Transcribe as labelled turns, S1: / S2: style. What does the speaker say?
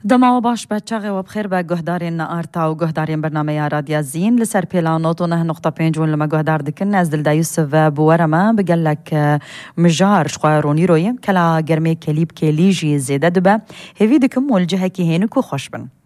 S1: دما باش بچاغ و بخیر با گهدارین آرتا و گهدارین برنامه رادیا زین لسر پیلانوت و نه نقطه پنجون لما گهدار دکن از دل دایوسف بورما بگلک مجار شخوارونی رویم کلا گرمه کلیب کلیجی زیده دبا هیوی دکم والجهه که هینو کو خوش بن